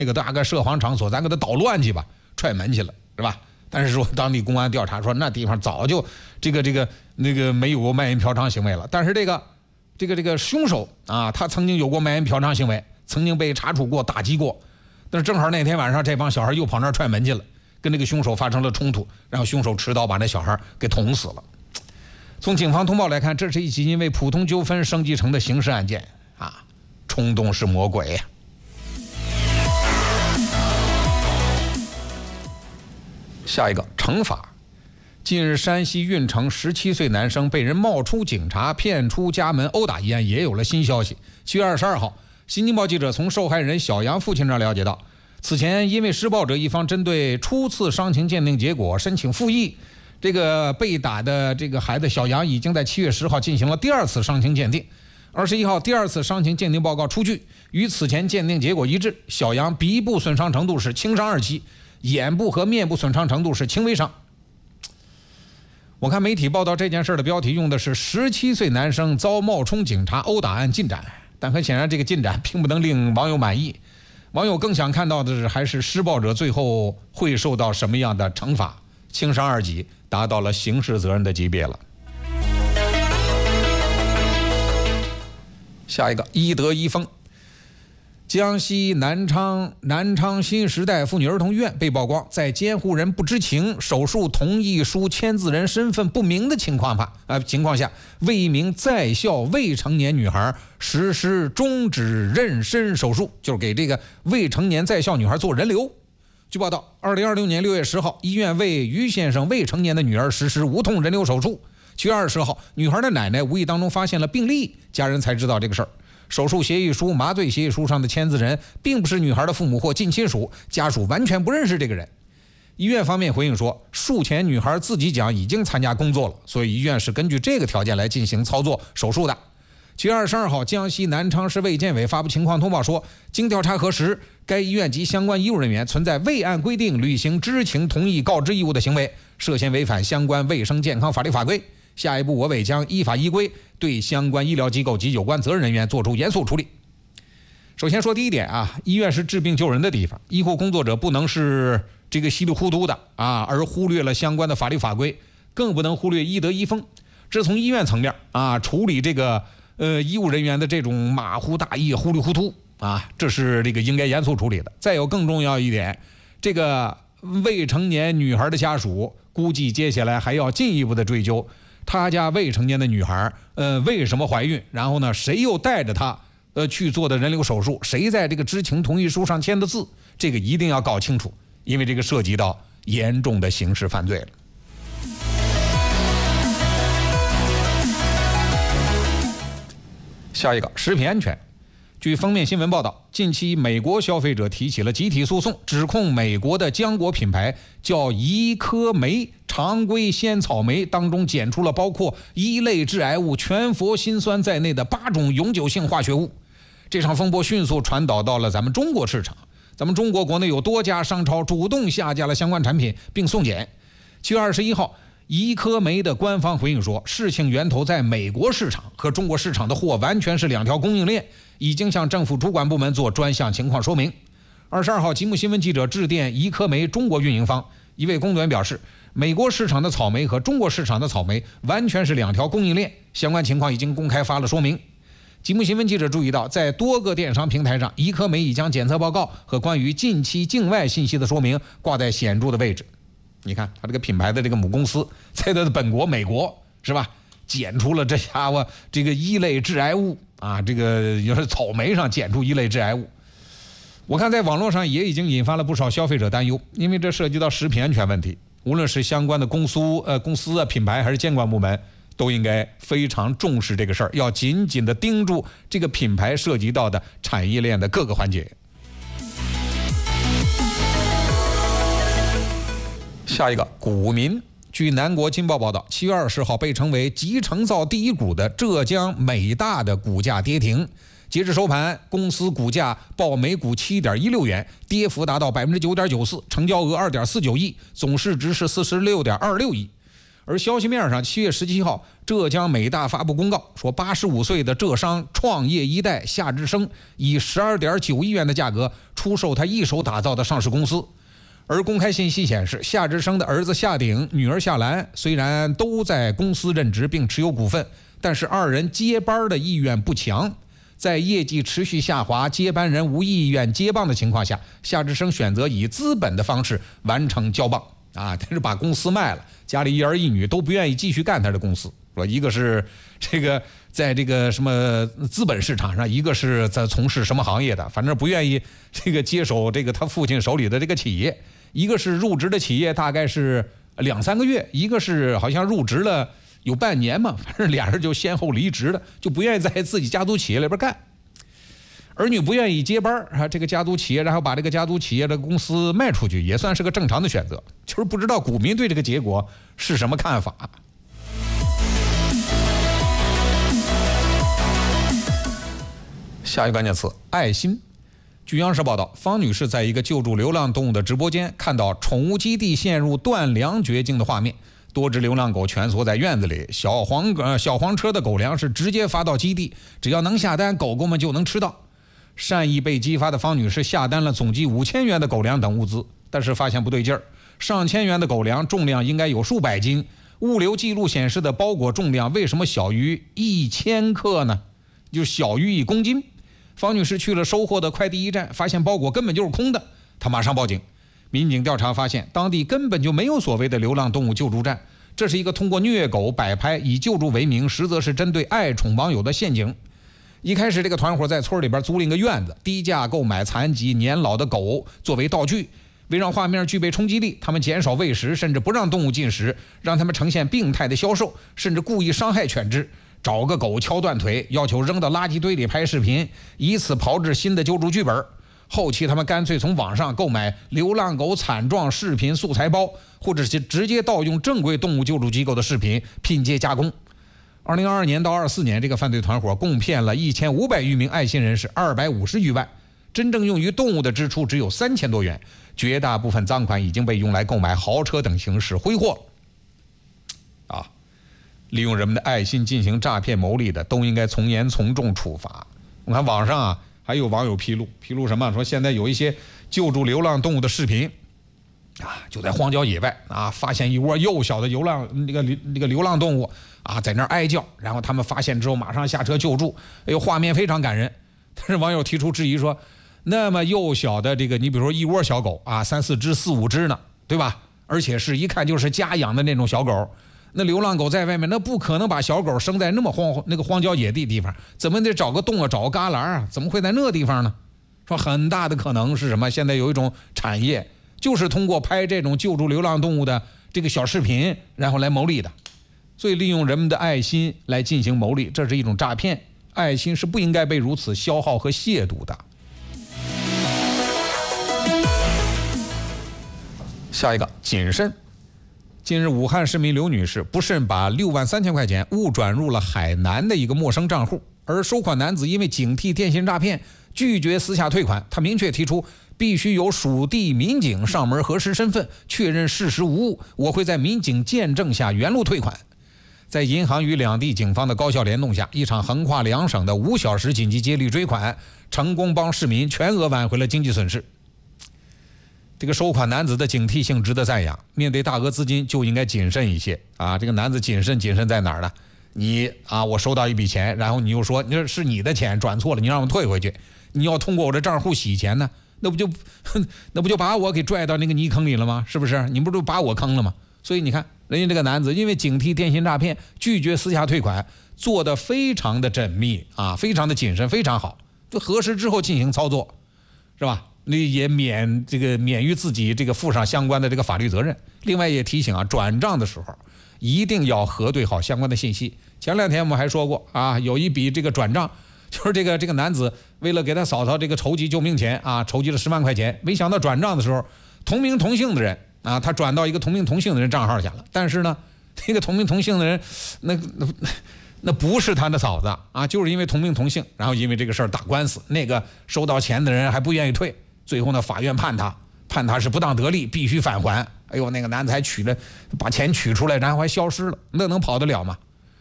那个大概涉黄场所，咱给他捣乱去吧，踹门去了，是吧？但是说当地公安调查说，那地方早就那个没有过卖淫嫖娼行为了。但是这个凶手啊，他曾经有过卖淫嫖娼行为，曾经被查处过、打击过。但是正好那天晚上，这帮小孩又跑那儿踹门去了，跟那个凶手发生了冲突，然后凶手持刀把那小孩给捅死了。从警方通报来看，这是一起因为普通纠纷升级成的刑事案件啊，冲动是魔鬼呀。下一个惩罚。近日，山西运城17岁男生被人冒充警察骗出家门殴打一案也有了新消息。7月22号，新京报记者从受害人小杨父亲那了解到，此前因为施暴者一方针对初次伤情鉴定结果申请复议，这个被打的这个孩子小杨已经在7月10号进行了第二次伤情鉴定。21号，第二次伤情鉴定报告出具，与此前鉴定结果一致，小杨鼻部损伤程度是轻伤2级，眼部和面部损伤程度是轻微伤。我看媒体报道这件事的标题用的是17岁男生遭冒充警察殴打案进展，但很显然这个进展并不能令网友满意。网友更想看到的是，还是施暴者最后会受到什么样的惩罚，轻伤2级达到了刑事责任的级别了。下一个，医德医风。江西南昌新时代妇女儿童医院被曝光，在监护人不知情、手术同意书签字人身份不明的情况下，为一名在校未成年女孩实施终止妊娠手术，就是给这个未成年在校女孩做人流。据报道，2026年6月10号，医院为于先生未成年的女儿实施无痛人流手术。7月20号，女孩的奶奶无意当中发现了病例，家人才知道这个事儿。手术协议书、麻醉协议书上的签字人并不是女孩的父母或近亲属，家属完全不认识这个人。医院方面回应说，术前女孩自己讲已经参加工作了，所以医院是根据这个条件来进行操作手术的。7月22号，江西南昌市卫健委发布情况通报说，经调查核实，该医院及相关医务人员存在未按规定履行知情同意告知义务的行为，涉嫌违反相关卫生健康法律法规。下一步，我委将依法依规对相关医疗机构及有关责任人员作出严肃处理。首先说第一点啊，医院是治病救人的地方，医护工作者不能是这个稀里糊涂的啊，而忽略了相关的法律法规，更不能忽略医德医风。这从医院层面啊处理这个医务人员的这种马虎大意、糊里糊涂啊，这是这个应该严肃处理的。再有更重要一点，这个未成年女孩的家属估计接下来还要进一步的追究。他家未成年的女孩，为什么怀孕？然后呢，谁又带着她，去做的人流手术？谁在这个知情同意书上签的字？这个一定要搞清楚，因为这个涉及到严重的刑事犯罪了。下一个，食品安全。据封面新闻报道，近期美国消费者提起了集体诉讼，指控美国的浆果品牌叫怡科酶常规鲜草莓当中检出了包括1类致癌物全佛辛酸在内的8种永久性化学物。这场风波迅速传导到了咱们中国市场，咱们中国国内有多家商超主动下架了相关产品并送检。7月21号，怡科酶的官方回应说，事情源头在美国市场，和中国市场的货完全是2条供应链，已经向政府主管部门做专项情况说明。22号，吉木新闻记者致电怡科酶中国运营方，一位工作人员表示，美国市场的草莓和中国市场的草莓完全是2条供应链，相关情况已经公开发了说明。吉木新闻记者注意到，在多个电商平台上，怡科酶已将检测报告和关于近期境外信息的说明挂在显著的位置。你看他这个品牌的这个母公司在他的本国美国是吧，检出了这家伙这个1类致癌物啊，这个就是草莓上检出1类致癌物。我看在网络上也已经引发了不少消费者担忧，因为这涉及到食品安全问题，无论是相关的公司啊、品牌还是监管部门，都应该非常重视这个事儿，要紧紧的盯住这个品牌涉及到的产业链的各个环节。下一个，股民。据南国金报报道，7月20号，被称为集成灶第一股的浙江美大的股价跌停。截至收盘，公司股价报每股7.16元，跌幅达到 9.94%， 成交额 2.49亿，总市值是46.26亿。而消息面上，7月17号， 浙江美大发布公告说，85岁的浙商创业一代夏志生以12.9亿元的价格出售他一手打造的上市公司。而公开信息显示，夏志生的儿子夏鼎、女儿夏兰虽然都在公司任职并持有股份，但是二人接班的意愿不强。在业绩持续下滑、接班人无意愿接棒的情况下，夏志生选择以资本的方式完成交棒啊，但是把公司卖了，家里一儿一女都不愿意继续干他的公司。说一个是这个在这个什么资本市场上，一个是在从事什么行业的，反正不愿意这个接手这个他父亲手里的这个企业。一个是入职的企业大概是2-3个月，一个是好像入职了有半年嘛，反正俩人就先后离职了，就不愿意在自己家族企业里边干。儿女不愿意接班啊，这个家族企业，然后把这个家族企业的公司卖出去，也算是个正常的选择。就是不知道股民对这个结果是什么看法。下一个关键词：爱心。据央视报道，方女士在一个救助流浪动物的直播间看到宠物基地陷入断粮绝境的画面，多只流浪狗蜷缩在院子里，小黄车的狗粮是直接发到基地，只要能下单，狗狗们就能吃到。善意被激发的方女士下单了总计5000元的狗粮等物资，但是发现不对劲儿，上千元的狗粮重量应该有数百斤，物流记录显示的包裹重量为什么小于1000克呢？就小于1公斤。方女士去了收货的快递驿站，发现包裹根本就是空的，她马上报警。民警调查发现，当地根本就没有所谓的流浪动物救助站，这是一个通过虐狗摆拍以救助为名，实则是针对爱宠网友的陷阱。一开始，这个团伙在村里边租了一个院子，低价购买残疾年老的狗作为道具，为让画面具备冲击力，他们减少喂食，甚至不让动物进食，让他们呈现病态的销售，甚至故意伤害犬只。找个狗敲断腿，要求扔到垃圾堆里拍视频，以此炮制新的救助剧本。后期他们干脆从网上购买流浪狗惨状视频素材包，或者是直接盗用正规动物救助机构的视频拼接加工。2022年到24年，这个犯罪团伙共骗了1500余名爱心人士250余万，真正用于动物的支出只有3000多元，绝大部分赃款已经被用来购买豪车等形式挥霍啊！利用人们的爱心进行诈骗牟利的，都应该从严从重处罚。我看网上啊，还有网友披露什么？说现在有一些救助流浪动物的视频啊，就在荒郊野外啊，发现一窝幼小的流浪动物啊，在那儿哀叫，然后他们发现之后马上下车救助，哎呦，画面非常感人。但是网友提出质疑说，那么幼小的这个，你比如说一窝小狗啊，3-4只、4-5只呢，对吧？而且是一看就是家养的那种小狗。那流浪狗在外面，那不可能把小狗生在那么荒郊野地方，怎么得找个洞啊，找个旮旯啊？怎么会在那地方呢？说很大的可能是什么？现在有一种产业，就是通过拍这种救助流浪动物的这个小视频，然后来牟利的。所以利用人们的爱心来进行牟利，这是一种诈骗。爱心是不应该被如此消耗和亵渎的。下一个，谨慎。近日，武汉市民刘女士不慎把63000块钱误转入了海南的一个陌生账户，而收款男子因为警惕电信诈骗，拒绝私下退款。他明确提出，必须由属地民警上门核实身份，确认事实无误，我会在民警见证下原路退款。在银行与两地警方的高效联动下，一场横跨2省的5小时紧急接力追款，成功帮市民全额挽回了经济损失。这个收款男子的警惕性值得赞扬，面对大额资金就应该谨慎一些啊！这个男子谨慎在哪儿呢？你啊，我收到一笔钱，然后你又说那是你的钱转错了，你让我退回去，你要通过我的账户洗钱呢，那不就把我给拽到那个泥坑里了吗？是不是？你不就把我坑了吗？所以你看，人家这个男子因为警惕电信诈骗，拒绝私下退款，做得非常的缜密啊，非常的谨慎，非常好。就核实之后进行操作，是吧？那也免于自己这个负上相关的这个法律责任。另外也提醒啊，转账的时候一定要核对好相关的信息。前2天我们还说过啊，有一笔这个转账，就是这个男子为了给他嫂嫂这个筹集救命钱啊，筹集了10万块钱，没想到转账的时候，同名同姓的人啊，他转到一个同名同姓的人账号下了，但是呢，这个同名同姓的人那不是他的嫂子啊，就是因为同名同姓，然后因为这个事儿打官司，那个收到钱的人还不愿意退。最后呢，法院判他是不当得利，必须返还。哎呦，那个男子还把钱取出来，然后还消失了，那能跑得了吗？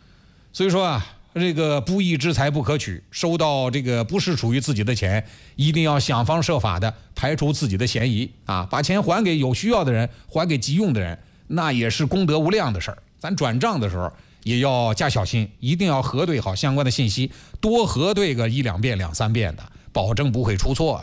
所以说啊，这个不义之财不可取，收到这个不是属于自己的钱，一定要想方设法的排除自己的嫌疑啊，把钱还给有需要的人，还给急用的人，那也是功德无量的事儿。咱转账的时候也要加小心，一定要核对好相关的信息，多核对个1、2遍、2、3遍的，保证不会出错。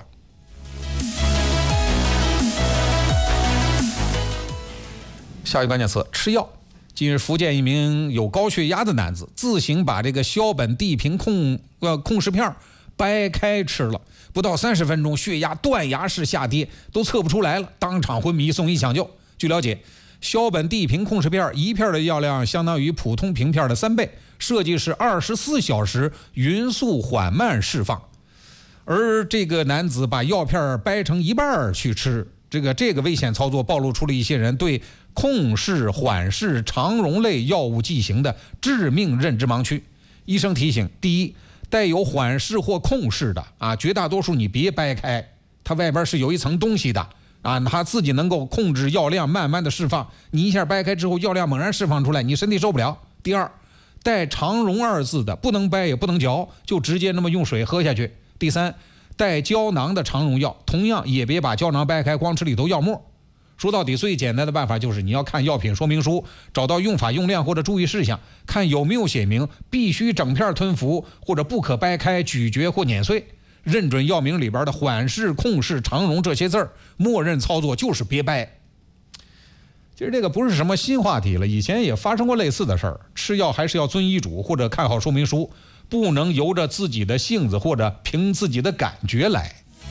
下一个关键词：吃药。近日，福建一名有高血压的男子自行把这个硝苯地平控释片掰开吃了，不到30分钟，血压断崖式下跌，都测不出来了，当场昏迷送医抢救。据了解，硝苯地平控释片一片的药量相当于普通平片的3倍，设计是24小时匀速缓慢释放。而这个男子把药片掰成一半去吃，这个危险操作暴露出了一些人对控释、缓释、肠溶类药物剂型的致命认知盲区。医生提醒：第一，带有缓释或控释的绝大多数你别掰开，它外边是有一层东西的它自己能够控制药量，慢慢的释放。你一下掰开之后，药量猛然释放出来，你身体受不了。第二，带肠溶2字的不能掰也不能嚼，就直接那么用水喝下去。第三，带胶囊的肠溶药，同样也别把胶囊掰开，光吃里头药沫。说到底，最简单的办法就是你要看药品说明书，找到用法用量或者注意事项，看有没有写明必须整片吞服，或者不可掰开、咀嚼或碾碎。认准药名里边的缓释、控释、肠溶这些字儿，默认操作就是别掰。其实这个不是什么新话题了，以前也发生过类似的事儿。吃药还是要遵医嘱，或者看好说明书，不能由着自己的性子或者凭自己的感觉来。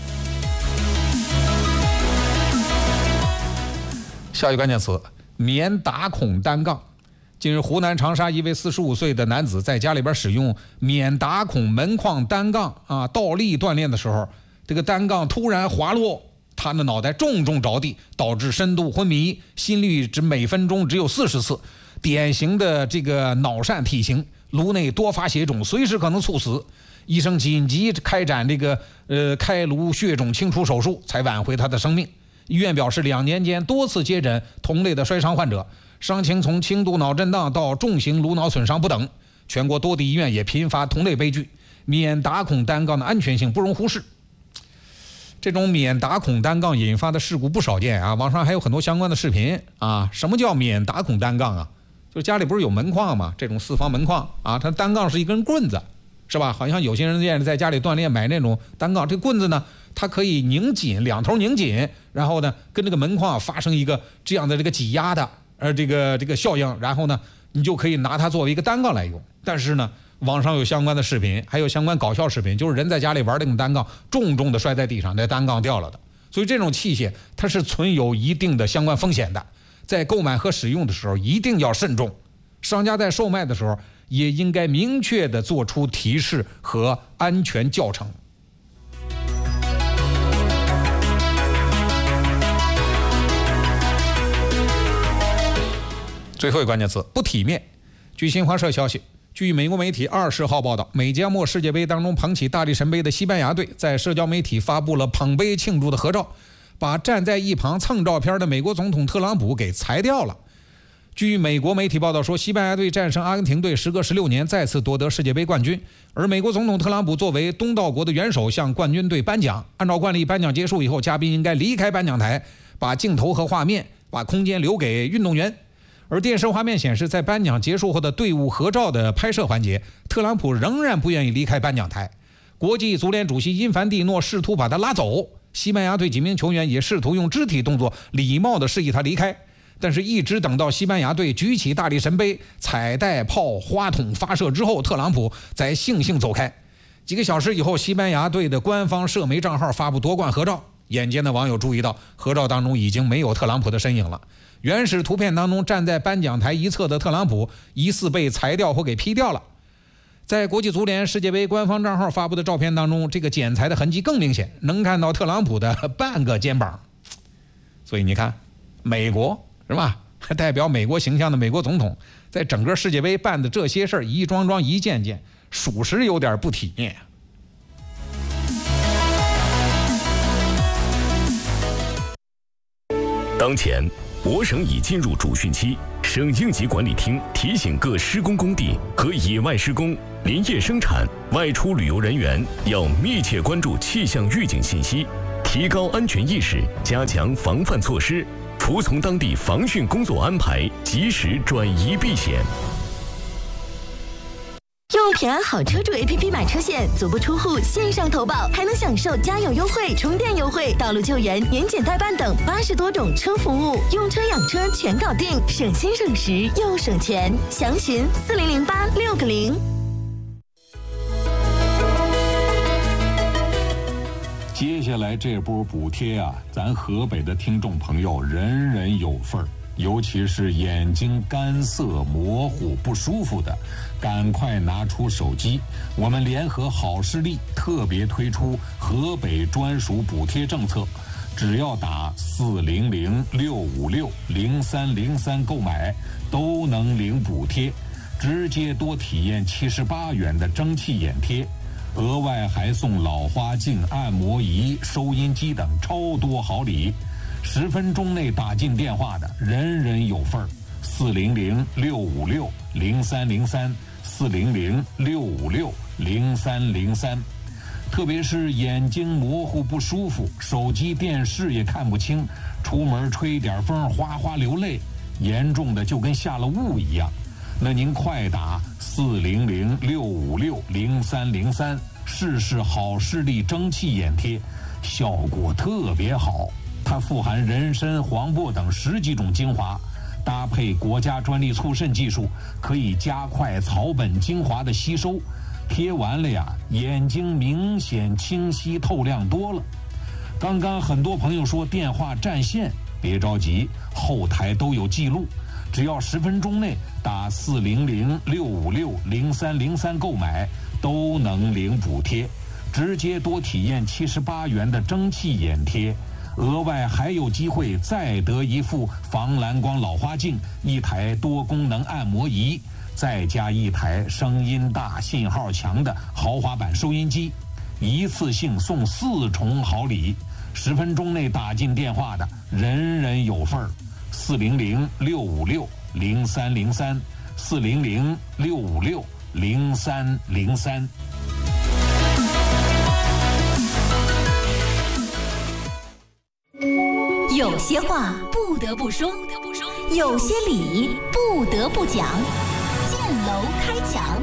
下一个关键词：免打孔单杠。近日，湖南长沙一位45岁的男子在家里边使用免打孔门框单杠倒立锻炼的时候，这个单杠突然滑落，他的脑袋重着地，导致深度昏迷，心率每分钟只有40次，典型的这个脑疝体型，颅内多发血肿，随时可能猝死。医生紧急开展这个开颅血肿清除手术，才挽回他的生命。医院表示，2年间多次接诊同类的摔伤患者，伤情从轻度脑震荡到重型颅脑损伤不等。全国多地医院也频发同类悲剧，免打孔单杠的安全性不容忽视。这种免打孔单杠引发的事故不少见网上还有很多相关的视频什么叫免打孔单杠就家里不是有门框吗？这种4方门框它单杠是一根棍子，是吧？好像有些人在家里锻炼买那种单杠，这棍子呢，它可以拧紧，两头拧紧，然后呢跟这个门框发生一个这样的这个挤压的这个效应，然后呢你就可以拿它作为一个单杠来用。但是呢，网上有相关的视频，还有相关搞笑视频，就是人在家里玩这种单杠，重的摔在地上，那单杠掉了的。所以这种器械它是存有一定的相关风险的，在购买和使用的时候一定要慎重。商家在售卖的时候也应该明确地做出提示和安全教程。最后一个关键词：不体面。据新华社消息，据美国媒体20号报道，美加墨世界杯当中捧起大力神杯的西班牙队在社交媒体发布了捧杯庆祝的合照，把站在一旁蹭照片的美国总统特朗普给裁掉了。据美国媒体报道说，西班牙队战胜阿根廷队时隔16年再次夺得世界杯冠军，而美国总统特朗普作为东道国的元首向冠军队颁奖。按照惯例，颁奖结束以后，嘉宾应该离开颁奖台，把镜头和画面把空间留给运动员。而电视画面显示，在颁奖结束后的队伍合照的拍摄环节，特朗普仍然不愿意离开颁奖台。国际足联主席因凡蒂诺试图把他拉走，西班牙队几名球员也试图用肢体动作礼貌地示意他离开，但是一直等到西班牙队举起大力神杯、彩带炮、花筒发射之后，特朗普才悻悻走开。几个小时以后，西班牙队的官方社媒账号发布夺冠合照，眼尖的网友注意到，合照当中已经没有特朗普的身影了。原始图片当中站在颁奖台一侧的特朗普疑似被裁掉或给 P 掉了。在国际足联世界杯官方账号发布的照片当中，这个剪裁的痕迹更明显，能看到特朗普的半个肩膀。所以你看，美国是吧？代表美国形象的美国总统，在整个世界杯办的这些事儿一桩桩一件件，属实有点不体面。 当前我省已进入主汛期，省应急管理厅提醒各施工工地和野外施工、林业生产、外出旅游人员要密切关注气象预警信息，提高安全意识，加强防范措施，服从当地防汛工作安排，及时转移避险。 用平安好车主 APP 买车险，足不出户线上投保，还能享受加油优惠、充电优惠、道路救援、年检代办等80多种车服务，用车养车全搞定，省心省时又省钱。详询4008-6个0。 接下来这波补贴啊，咱河北的听众朋友人人有份儿。尤其是眼睛干涩、模糊、不舒服的，赶快拿出手机。我们联合好视力特别推出河北专属补贴政策，只要打400-656-0303购买，都能领补贴，直接多体验78元的蒸汽眼贴，额外还送老花镜、按摩仪、收音机等超多好礼。10分钟内打进电话的，人人有份儿。400-656-0303，400-656-0303。特别是眼睛模糊不舒服，手机电视也看不清，出门吹点风哗哗流泪，严重的就跟下了雾一样。那您快打400-656-0303，试试好视力蒸汽眼贴，效果特别好。它富含人参、黄柏等10几种精华，搭配国家专利促渗技术，可以加快草本精华的吸收。贴完了呀，眼睛明显清晰透亮多了。刚刚很多朋友说电话占线，别着急，后台都有记录。只要10分钟内打400-656-0303购买，都能领补贴，直接多体验78元的蒸汽眼贴。额外还有机会再得一副防蓝光老花镜、1台多功能按摩仪，再加1台声音大、信号强的豪华版收音机，一次性送4重好礼。10分钟内打进电话的，人人有份儿。400-656-0303， 400-656-0303。 有些话不得不说，有些理不得不讲。建楼开讲，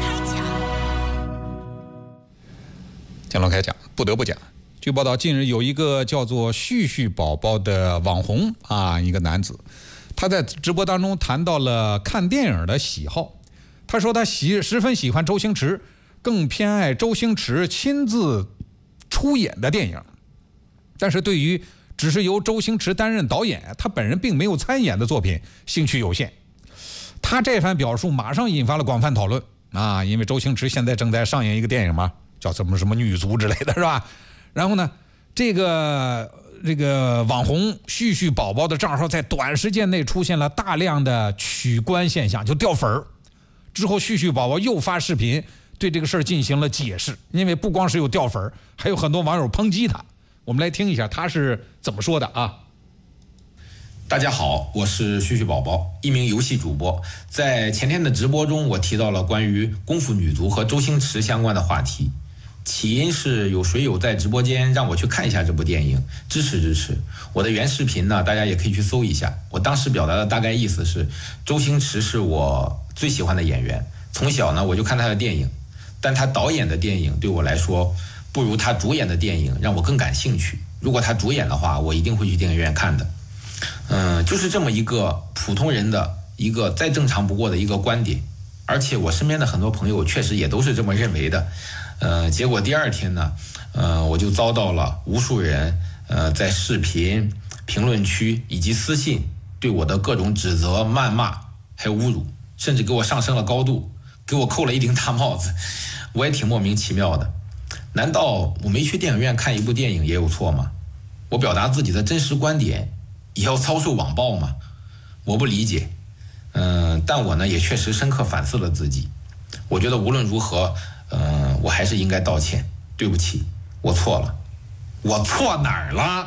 建楼开讲，不得不讲。据报道，近日有一个叫做旭旭宝宝的网红啊，一个男子，他在直播当中谈到了看电影的喜好。他说他十分喜欢周星驰，更偏爱周星驰亲自出演的电影。但是对于只是由周星驰担任导演，他本人并没有参演的作品，兴趣有限。他这番表述马上引发了广泛讨论啊，因为周星驰现在正在上映一个电影嘛，叫什么女足之类的，是吧？然后呢，这个网红旭旭宝宝的账号在短时间内出现了大量的取关现象，就掉粉儿。之后旭旭宝宝又发视频对这个事儿进行了解释，因为不光是有掉粉儿，还有很多网友抨击他。我们来听一下他是怎么说的啊。 大家好，我是旭旭宝宝，一名游戏主播。在前天的直播中，我提到了关于功夫女足和周星驰相关的话题。起因是有水友在直播间让我去看一下这部电影，支持支持。我的原视频呢，大家也可以去搜一下。我当时表达的大概意思是，周星驰是我最喜欢的演员，从小呢我就看他的电影，但他导演的电影对我来说，不如他主演的电影让我更感兴趣。如果他主演的话，我一定会去电影院看的。就是这么一个普通人的一个再正常不过的一个观点，而且我身边的很多朋友确实也都是这么认为的。结果第2天呢，我就遭到了无数人在视频评论区以及私信对我的各种指责、谩骂还有侮辱，甚至给我上升了高度，给我扣了一顶大帽子。我也挺莫名其妙的，难道我没去电影院看一部电影也有错吗？我表达自己的真实观点也要遭受网暴吗？我不理解。但我呢也确实深刻反思了自己。我觉得无论如何，我还是应该道歉。对不起，我错了。我错哪儿了？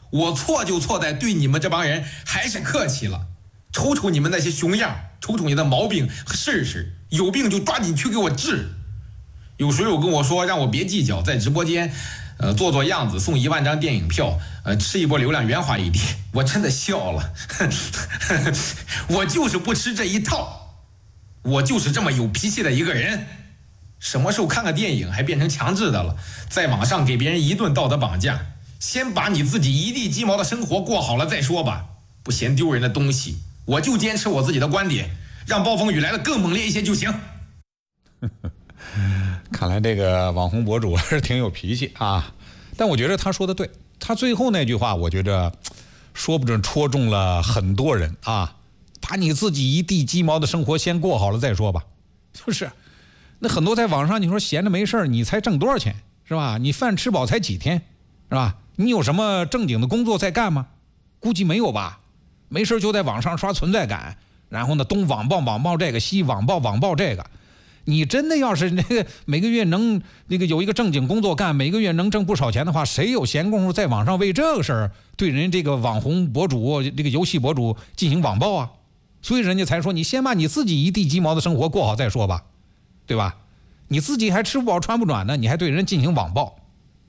我错就错在对你们这帮人还是客气了。瞅瞅你们那些熊样，瞅瞅你的毛病和事实，有病就抓紧去给我治。有水友跟我说让我别计较，在直播间做做样子，送1万张电影票，吃一波流量，圆滑一点。我真的笑了，我就是不吃这一套，我就是这么有脾气的一个人。什么时候看个电影还变成强制的了？在网上给别人一顿道德绑架，先把你自己一地鸡毛的生活过好了再说吧。不嫌丢人的东西，我就坚持我自己的观点，让暴风雨来得更猛烈一些就行。 看来这个网红博主是挺有脾气啊，但我觉得他说的对，他最后那句话我觉着说不准戳中了很多人啊。把你自己一地鸡毛的生活先过好了再说吧。就是那很多在网上你说闲着没事你才挣多少钱是吧？你饭吃饱才几天是吧？你有什么正经的工作在干吗？估计没有吧。没事就在网上刷存在感，然后呢东网暴这个，西网暴这个。你真的要是那个每个月能那个有一个正经工作干，每个月能挣不少钱的话，谁有闲工夫在网上为这个事儿对人这个网红博主这个游戏博主进行网暴啊？所以人家才说你先把你自己一地鸡毛的生活过好再说吧，对吧？你自己还吃不饱穿不暖呢，你还对人进行网暴。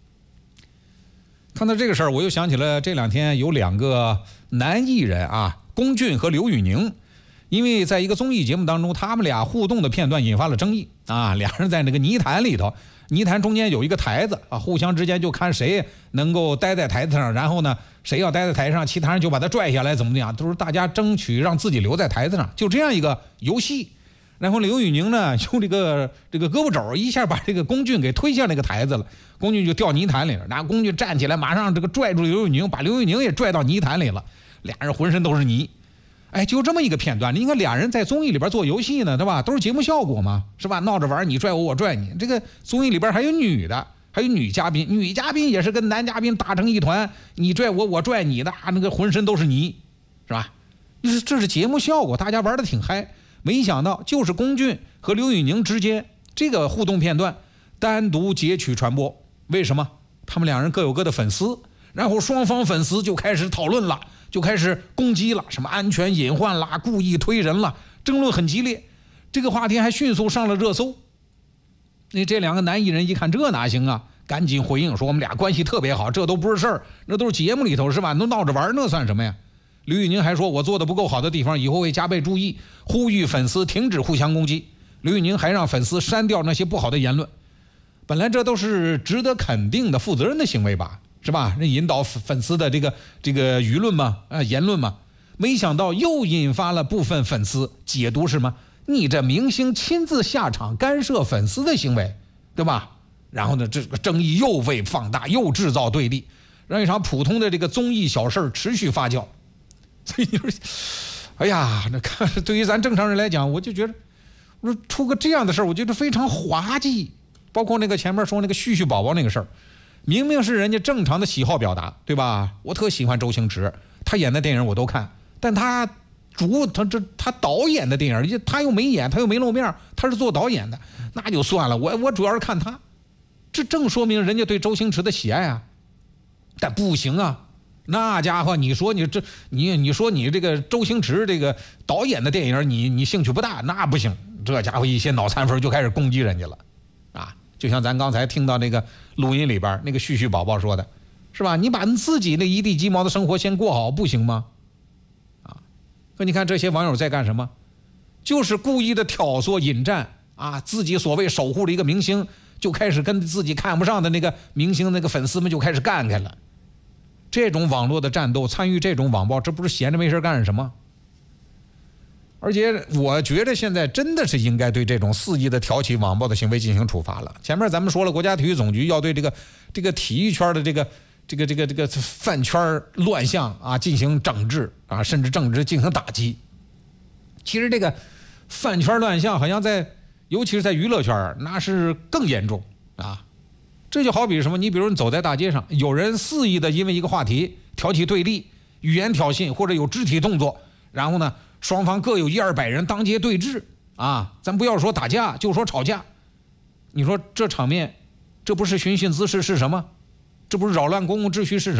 看到这个事儿，我又想起了这2天有2个男艺人啊，龚俊和刘宇宁。因为在一个综艺节目当中，他们俩互动的片段引发了争议啊。俩人在那个泥潭里头，泥潭中间有一个台子啊，互相之间就看谁能够待在台子上，然后呢，谁要待在台上，其他人就把他拽下来，怎么样？都是大家争取让自己留在台子上，就这样一个游戏。然后刘宇宁呢，用这个胳膊肘一下把这个龚俊给推下那个台子了，龚俊就掉泥潭里了。然后龚俊站起来，马上这个拽住刘宇宁，把刘宇宁也拽到泥潭里了，俩人浑身都是泥。哎，就这么一个片段，你看俩人在综艺里边做游戏呢，对吧？都是节目效果嘛，是吧？闹着玩，你拽我，我拽你。这个综艺里边还有女的，还有女嘉宾，女嘉宾也是跟男嘉宾打成一团，你拽我，我拽你的，那个浑身都是泥，是吧？这是节目效果，大家玩的挺嗨。没想到就是龚俊和刘宇宁之间这个互动片段单独截取传播，为什么？他们两人各有各的粉丝，然后双方粉丝就开始讨论了。就开始攻击了，什么安全隐患啦，故意推人了，争论很激烈。这个话题还迅速上了热搜。那这2个男艺人一看这哪行啊，赶紧回应说我们俩关系特别好，这都不是事儿，那都是节目里头是吧？都闹着玩，那算什么呀？刘宇宁还说我做的不够好的地方以后会加倍注意，呼吁粉丝停止互相攻击。刘宇宁还让粉丝删掉那些不好的言论。本来这都是值得肯定的负责任的行为吧，是吧？那引导粉丝的这个舆论嘛，言论嘛，没想到又引发了部分粉丝解读什么？你这明星亲自下场干涉粉丝的行为，对吧？然后呢，这个争议又被放大，又制造对立，让一场普通的这个综艺小事持续发酵。所以你说，哎呀，那看对于咱正常人来讲，我就觉得，我说出个这样的事儿，我觉得非常滑稽。包括那个前面说那个旭旭宝宝那个事儿。明明是人家正常的喜好表达，对吧？我特喜欢周星驰，他演的电影我都看，但他导演的电影，他又没演，他又没露面，他是做导演的，那就算了。我主要是看他，这正说明人家对周星驰的喜爱啊。但不行啊，那家伙，你说你这个周星驰这个导演的电影，你兴趣不大，那不行。这家伙一些脑残粉就开始攻击人家了，啊。就像咱刚才听到那个录音里边那个旭旭宝宝说的，是吧？你把自己那一地鸡毛的生活先过好不行吗？啊，可你看这些网友在干什么？就是故意的挑唆引战啊！自己所谓守护的一个明星，就开始跟自己看不上的那个明星那个粉丝们就开始干开了。这种网络的战斗，参与这种网暴，这不是闲着没事干什么？而且我觉得现在真的是应该对这种肆意的挑起网暴的行为进行处罚了。前面咱们说了，国家体育总局要对这个体育圈的这个饭圈乱象啊进行整治啊，甚至政治进行打击。其实这个饭圈乱象好像尤其是在娱乐圈那是更严重啊。这就好比什么？你比如你走在大街上，有人肆意的因为一个话题挑起对立，语言挑衅或者有肢体动作，然后呢？双方各有100-200人当街对峙啊！咱不要说打架，就说吵架。你说这场面，这不是寻衅滋事是什么？这不是扰乱公共秩序是什么？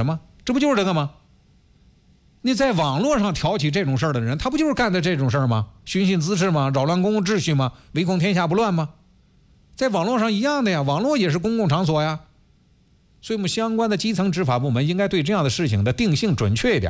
这不就是这个吗？你在网络上挑起这种事儿的人，他不就是干的这种事儿吗？寻衅滋事吗？扰乱公共秩序吗？唯恐天下不乱吗？在网络上一样的呀，网络也是公共场所呀。所以我们相关的基层执法部门应该对这样的事情的定性准确一点。